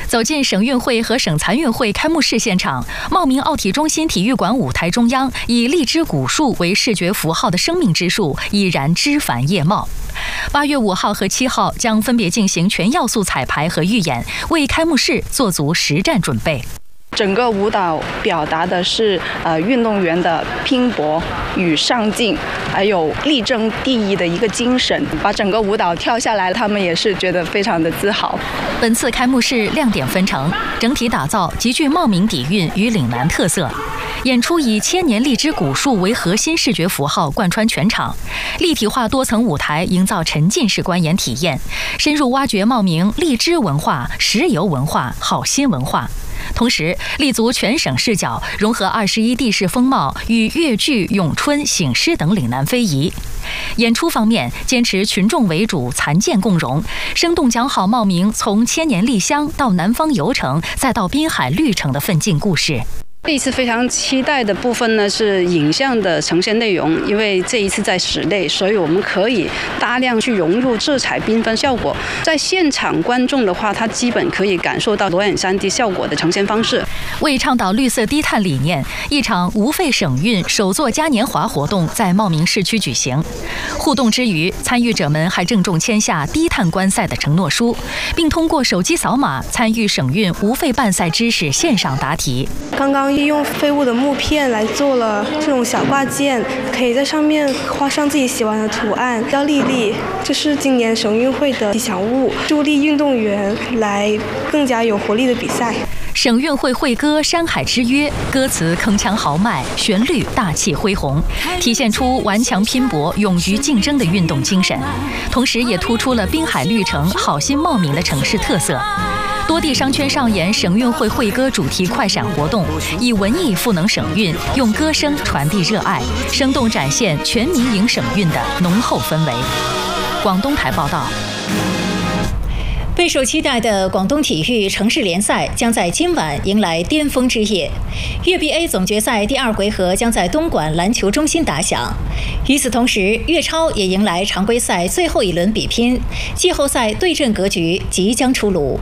走进省运会和省残运会开幕式现场，茂名奥体中心体育馆舞台中央，以荔枝古树为视觉符号的生命之树已然枝繁叶茂。8月5号和7号将分别进行全要素彩排和预演，为开幕式做足实战准备。 整个舞蹈表达的是运动员的拼搏与上进，还有力争第一的一个精神。把整个舞蹈跳下来，他们也是觉得非常的自豪。 本次开幕式亮点纷呈，整体打造极具茂名底蕴与岭南特色。演出以千年荔枝古树为核心视觉符号贯穿全场，立体化多层舞台营造沉浸式观演体验，深入挖掘茂名荔枝文化、石油文化、好心文化。同时，立足全省视角，融合21地势风貌与粤剧、咏春、醒狮等岭南非遗。演出方面，坚持群众为主、残健共融，生动讲好茂名从千年丽乡到南方游城，再到滨海绿城的奋进故事。 这一次非常期待的部分呢是影像的呈现内容，因为这一次在室内，所以我们可以大量去融入色彩缤纷效果。在现场观众的话，他基本可以感受到裸眼3D 效果的呈现方式。 为倡导绿色低碳理念，一场无废省运首座嘉年华活动在茂名市区举行。互动之余，参与者们还郑重签下低碳观赛的承诺书，并通过手机扫码参与省运无废办赛知识线上答题。 刚刚利用废物的木片来做了这种小挂件，可以在上面画上自己喜欢的图案，叫丽丽。这是今年省运会的吉祥物，助力运动员来更加有活力的比赛。 省运会会歌《山海之约》，歌词铿锵豪迈，旋律大气恢宏，体现出顽强拼搏、勇于竞争的运动精神，同时也突出了滨海绿城、好心茂名的城市特色。多地商圈上演省运会会歌主题快闪活动，以文艺赋能省运，用歌声传递热爱，生动展现全民迎省运的浓厚氛围。广东台报道。 备受期待的广东体育城市联赛将在今晚迎来巅峰之夜，粤 BA 总决赛第2回合将在东莞篮球中心打响。与此同时，粤超也迎来常规赛最后一轮比拼，季后赛对阵格局即将出炉。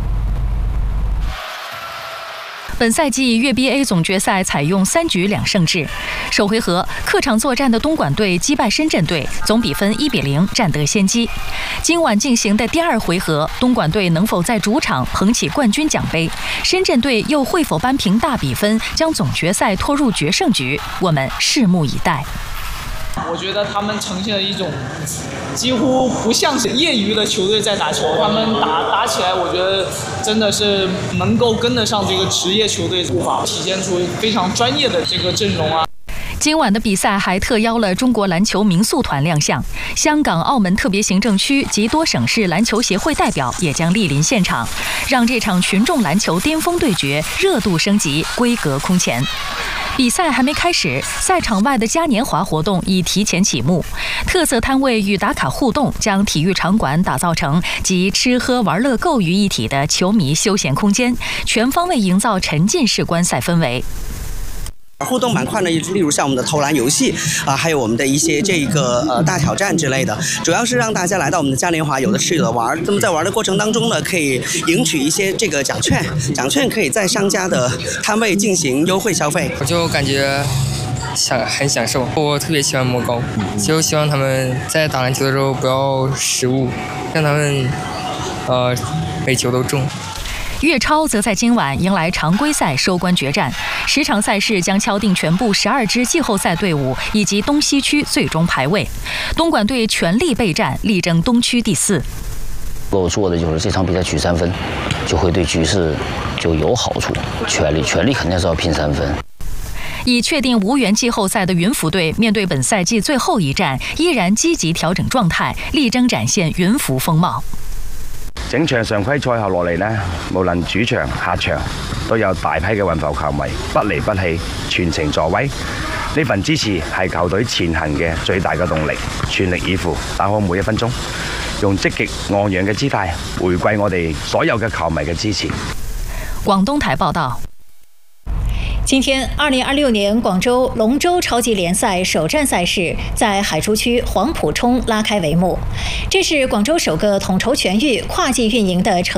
本赛季粤 BA 总决赛采用3局2胜制，首回合客场作战的东莞队击败深圳队，总比分1-0占得先机。今晚进行的第2回合，东莞队能否在主场捧起冠军奖杯？深圳队又会否扳平大比分，将总决赛拖入决胜局？我们拭目以待。 我觉得他们呈现了一种几乎不像是业余的球队在打球，他们打起来，我觉得真的是能够跟得上这个职业球队步伐，体现出非常专业的这个阵容啊。 今晚的比赛还特邀了中国篮球民宿团亮相，香港、澳门特别行政区及多省市篮球协会代表也将莅临现场，让这场群众篮球巅峰对决热度升级，规格空前。比赛还没开始，赛场外的嘉年华活动已提前启幕。特色摊位与打卡互动，将体育场馆打造成集吃喝玩乐购于一体的球迷休闲空间，全方位营造沉浸式观赛氛围。 互动板块呢，例如像我们的投篮游戏还有我们的一些这个大挑战之类的，主要是让大家来到我们的嘉年华，有的吃有的玩。那么在玩的过程当中呢，可以赢取一些这个奖券，奖券可以在商家的摊位进行优惠消费。 我就感觉很享受，我特别喜欢摸高，就希望他们在打篮球的时候不要失误，让他们每球都中。 粤超则在今晚迎来常规赛收官决战，10场赛事将敲定全部12支季后赛队伍以及东西区最终排位。东莞队全力备战，力争东区第4。 我做的就是这场比赛取3分，就会对局势就有好处，全力肯定是要拼3分。 已确定无缘季后赛的云浮队，面对本赛季最后一战，依然积极调整状态，力争展现云浮风貌。 整場常規賽後落嚟呢，無論主場、客場都有大批嘅雲浮球迷不離不棄，全程助威。呢份支持係球隊前行嘅最大嘅動力，全力以赴，打好每1分鐘，用積極昂揚嘅姿態回饋我哋所有嘅球迷嘅支持。 廣東台報道。 今天，2026年广州龙舟超级联赛首站赛事在海珠区黄埔冲拉开帷幕。这是广州首个统筹全域、跨界运营的城